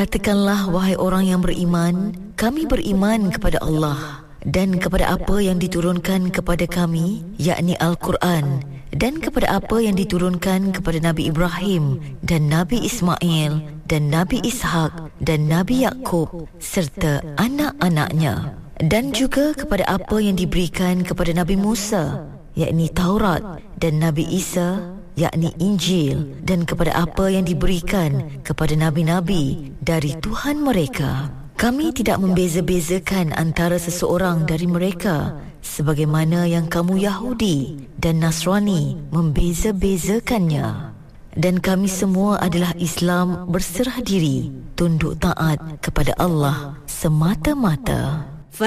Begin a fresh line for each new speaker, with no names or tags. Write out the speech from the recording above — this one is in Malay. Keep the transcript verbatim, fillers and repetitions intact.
Katakanlah, wahai orang yang beriman, kami beriman kepada Allah dan kepada apa yang diturunkan kepada kami, yakni Al-Quran, dan kepada apa yang diturunkan kepada Nabi Ibrahim dan Nabi Ismail dan Nabi Ishak dan Nabi Yakub serta anak-anaknya, dan juga kepada apa yang diberikan kepada Nabi Musa, yakni Taurat, dan Nabi Isa, yakni Injil, dan kepada apa yang diberikan kepada nabi-nabi dari Tuhan mereka. Kami tidak membeza-bezakan antara seseorang dari mereka, sebagaimana yang kamu Yahudi dan Nasrani membeza-bezakannya. Dan kami semua adalah Islam berserah diri, tunduk taat kepada Allah semata-mata.